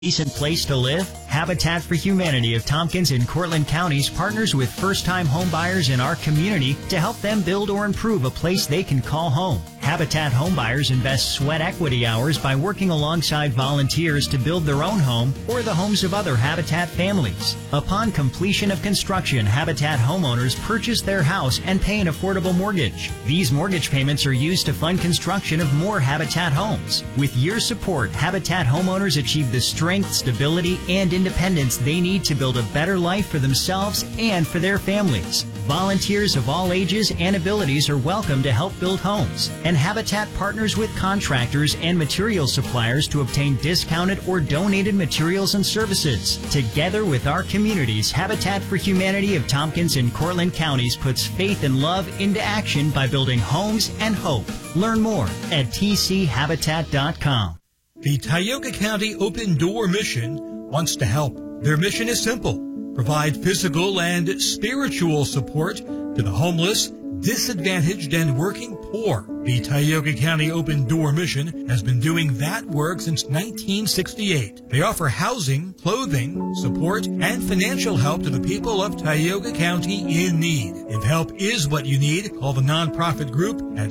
Decent place to live? Habitat for Humanity of Tompkins and Cortland Counties partners with first-time home buyers in our community to help them build or improve a place they can call home. Habitat home buyers invest sweat equity hours by working alongside volunteers to build their own home or the homes of other Habitat families. Upon completion of construction, Habitat homeowners purchase their house and pay an affordable mortgage. These mortgage payments are used to fund construction of more Habitat homes. With your support, Habitat homeowners achieve the strength, stability, and independence they need to build a better life for themselves and for their families. Volunteers of all ages and abilities are welcome to help build homes, and Habitat partners with contractors and material suppliers to obtain discounted or donated materials and services. Together with our communities, Habitat for Humanity of Tompkins and Cortland Counties puts faith and love into action by building homes and hope. Learn more at tchabitat.com. The Tioga County Open Door Mission wants to help. Their mission is simple: provide physical and spiritual support to the homeless, disadvantaged, and working poor. The Tioga County Open Door Mission has been doing that work since 1968. They offer housing, clothing, support, and financial help to the people of Tioga County in need. If help is what you need, call the nonprofit group at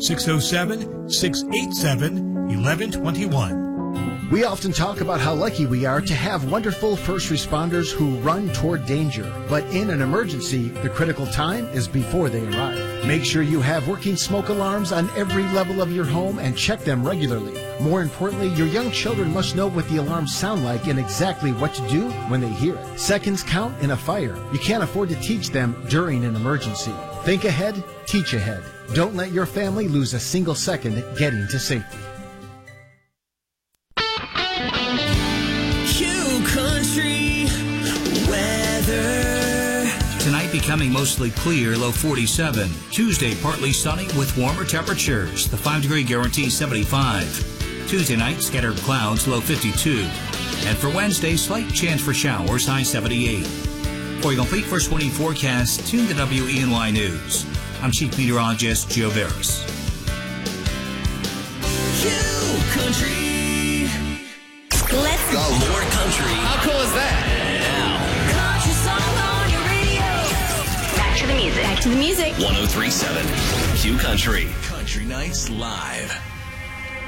607-687-1121. We often talk about how lucky we are to have wonderful first responders who run toward danger. But in an emergency, the critical time is before they arrive. Make sure you have working smoke alarms on every level of your home and check them regularly. More importantly, your young children must know what the alarms sound like and exactly what to do when they hear it. Seconds count in a fire. You can't afford to teach them during an emergency. Think ahead, teach ahead. Don't let your family lose a single second getting to safety. Tonight becoming mostly clear, low 47. Tuesday partly sunny with warmer temperatures. The 5-degree guarantee 75. Tuesday night scattered clouds, low 52. And for Wednesday, slight chance for showers, high 78. For a complete first 24 forecast, tune to WENY News. I'm Chief Meteorologist Joe Veras. Country. Let's go more country. How cool is that? Country song on your radio. Back to the music. Back to the music. 103.7 Q Country. Country Nights Live.